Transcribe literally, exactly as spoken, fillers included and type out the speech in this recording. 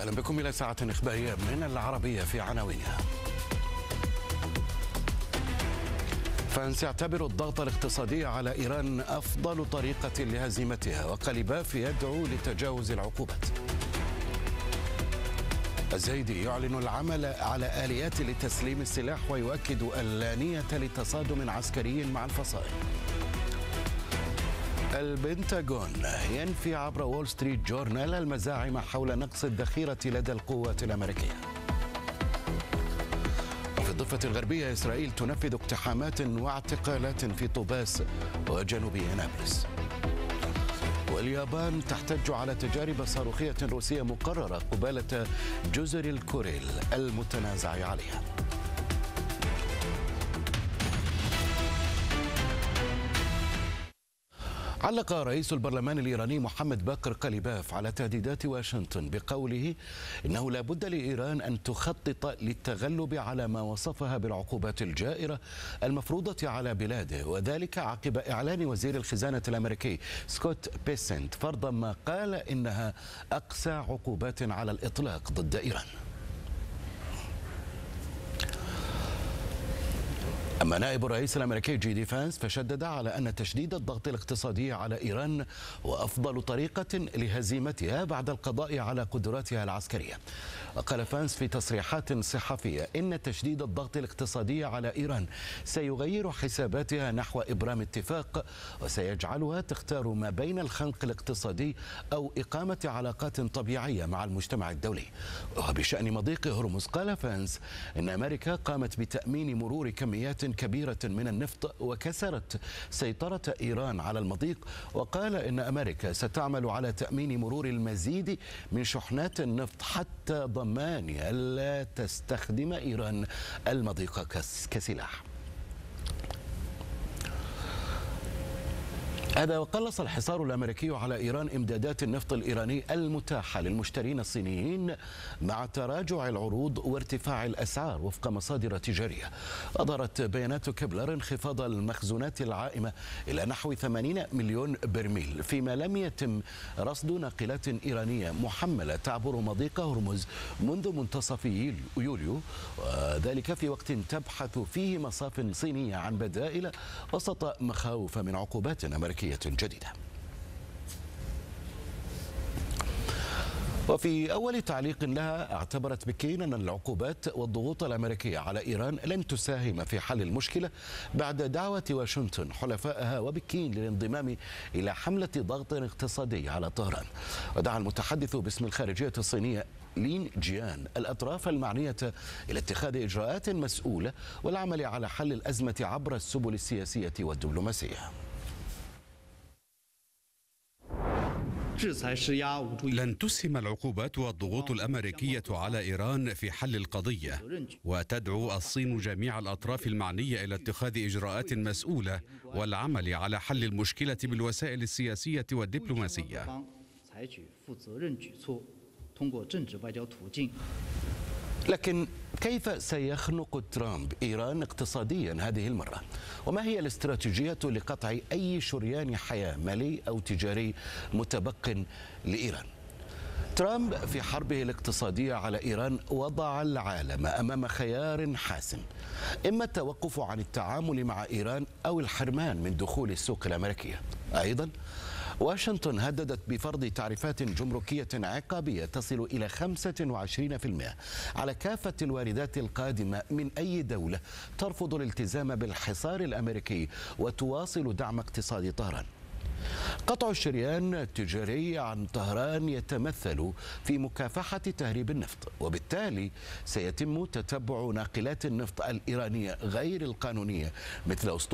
أهلا بكم إلى ساعة إخبارية من العربية في عناوينها. فرنسا يعتبر الضغط الاقتصادي على إيران أفضل طريقة لهزيمتها، وقليباف يدعو لتجاوز العقوبات. الزايدي يعلن العمل على آليات لتسليم السلاح ويؤكد اللا نية لتصادم عسكري مع الفصائل. البنتاغون ينفي عبر وول ستريت جورنال المزاعم حول نقص الذخيرة لدى القوات الأمريكية. وفي الضفة الغربية إسرائيل تنفذ اقتحامات واعتقالات في طوباس وجنوب نابلس. واليابان تحتج على تجارب صاروخية روسية مقررة قبالة جزر الكوريل المتنازع عليها. علق رئيس البرلمان الإيراني محمد باقر قليباف على تهديدات واشنطن بقوله إنه لا بد لإيران أن تخطط للتغلب على ما وصفها بالعقوبات الجائرة المفروضة على بلاده، وذلك عقب إعلان وزير الخزانة الأمريكي سكوت بيسنت فرض ما قال إنها أقسى عقوبات على الإطلاق ضد إيران. أما نائب الرئيس الأمريكي جي دي فانس فشدد على أن تشديد الضغط الاقتصادي على إيران هو أفضل طريقة لهزيمتها بعد القضاء على قدراتها العسكرية. وقال فانس في تصريحات صحفية إن تشديد الضغط الاقتصادي على إيران سيغير حساباتها نحو إبرام اتفاق، وسيجعلها تختار ما بين الخنق الاقتصادي أو إقامة علاقات طبيعية مع المجتمع الدولي. وبشأن مضيق هرمز قال فانس إن أمريكا قامت بتأمين مرور كميات كبيرة من النفط وكسرت سيطرة إيران على المضيق، وقال إن أمريكا ستعمل على تأمين مرور المزيد من شحنات النفط حتى ضمان ألا تستخدم إيران المضيق كسلاح. هذا وقلص الحصار الأمريكي على إيران إمدادات النفط الإيراني المتاحة للمشترين الصينيين مع تراجع العروض وارتفاع الأسعار وفق مصادر تجارية. أظهرت بيانات كبلر انخفاض المخزونات العائمة إلى نحو ثمانين مليون برميل، فيما لم يتم رصد ناقلات إيرانية محملة تعبر مضيق هرمز منذ منتصف يوليو، وذلك في وقت تبحث فيه مصاف صينية عن بدائل وسط مخاوف من عقوبات أمريكية جديدة. وفي أول تعليق لها اعتبرت بكين أن العقوبات والضغوط الأمريكية على إيران لن تساهم في حل المشكلة بعد دعوة واشنطن حلفائها وبكين للانضمام إلى حملة ضغط اقتصادي على طهران. ودعا المتحدث باسم الخارجية الصينية لين جيان الأطراف المعنية إلى اتخاذ إجراءات مسؤولة والعمل على حل الأزمة عبر السبل السياسية والدبلوماسية. لن تسهم العقوبات والضغوط الأمريكية على إيران في حل القضية، وتدعو الصين جميع الأطراف المعنية إلى اتخاذ إجراءات مسؤولة والعمل على حل المشكلة بالوسائل السياسية والدبلوماسية. لكن كيف سيخنق ترامب إيران اقتصاديا هذه المرة؟ وما هي الاستراتيجية لقطع أي شريان حياة مالي أو تجاري متبق لإيران؟ ترامب في حربه الاقتصادية على إيران وضع العالم أمام خيار حاسم، إما التوقف عن التعامل مع إيران أو الحرمان من دخول السوق الأمريكية. أيضا واشنطن هددت بفرض تعريفات جمركية عقابية تصل إلى خمسة وعشرين بالمئة على كافة الواردات القادمة من أي دولة ترفض الالتزام بالحصار الأمريكي وتواصل دعم اقتصاد طهران. قطع الشريان التجاري عن طهران يتمثل في مكافحة تهريب النفط، وبالتالي سيتم تتبع ناقلات النفط الإيرانية غير القانونية مثل